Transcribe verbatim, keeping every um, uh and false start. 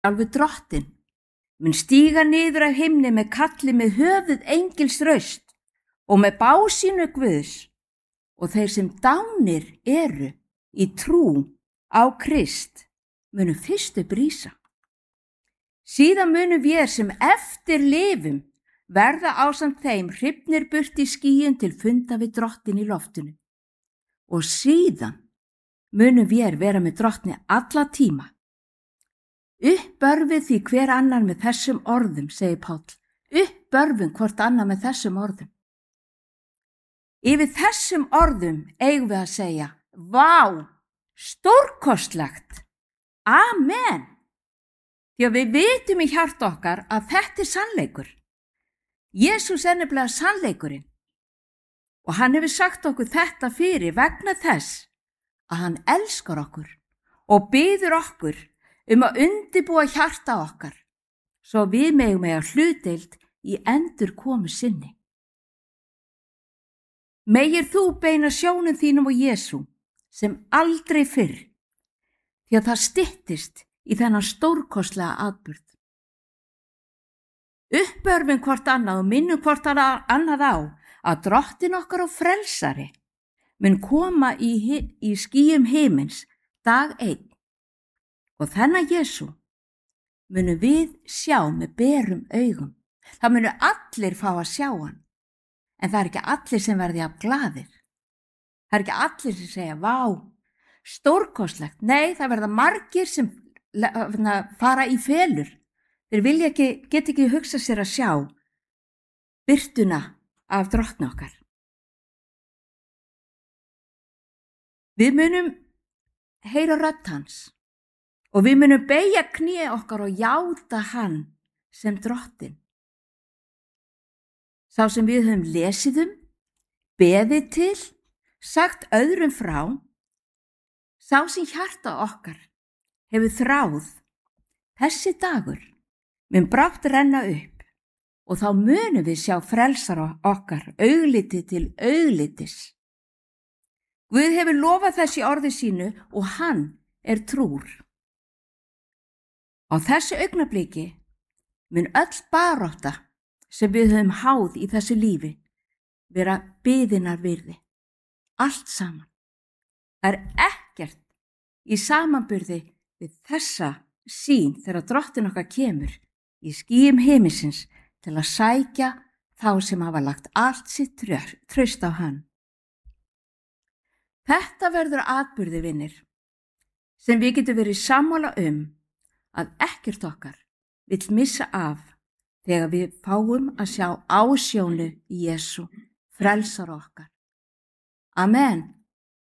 Sjálfur Drottinn mun stíga niður af himni með kalli með höfuð engils raust og með básínu Guðs, og þeir sem dánir eru í trú á Krist munu fyrst upp rísa. Síðan munum vér sem eftir lifum verða ásamt þeim hrifnir burt í skýjun til funda við Drottinn í loftinu. Og síðan munum vér vera með Drottni alla tíma. Uppbörfið því hver annar með þessum orðum, segir Páll. Uppbörfum hvort annar með þessum orðum. Yfir þessum orðum eigum við að segja, vá, stórkostlegt, amen. Því að við vitum í hjarta okkar að þetta er sannleikur. Jesús er nefnilega sannleikurinn. Og hann hefur sagt okkur þetta fyrir vegna þess að hann elskar okkur og biður okkur um að undirbúa hjarta okkar, svo við megum eiga hlutdeild í endurkomu sinni. Megir þú beina sjónum þínum og Jesú sem aldrei fyrr, því að það styttist í þennan stórkostlega atburð. Uppörfum hvort annað og minnum hvort annað á að Drottinn okkar og frelsari mun koma í, í skýjum himins dag einn. Og þennan Jesú munum við sjá með berum augum. Það munu allir fá að sjá hann. En það er ekki allir sem verði af glaðir. Það er ekki allir sem segja, vá, stórkostlegt. Nei, það verða margir sem fara í felur. Þeir vilja ekki, geta ekki hugsa sér að sjá birtuna af Drottni okkar. Við munum heyra rödd hans. Og við munum beygja kné okkar og játa hann sem Drottinn. Sá sem við höfum lesið um, beðið til, sagt öðrum frá, sá sem hjarta okkar hefur þráð, þessi dagur mun brátt renna upp og þá munum við sjá frelsara okkar augliti til auglitis. Guð hefur lofað þessi orði sínu og hann er trúr. Á þessu augnabliki mun öll barátta sem við höfum háð í þessu lífi vera biðinnar virði. Allt saman. Það er ekkert í samanburði við þessa sýn þegar Drottinn okkar kemur í skýjum himinsins til að sækja þá sem hafa lagt allt sitt traust á hann. Þetta verður atburði, vinir, sem við getum verið sammála um að ekkert okkar vill missa af þegar við fáum að sjá ásjónu í Jesú, frelsara okkar. Amen.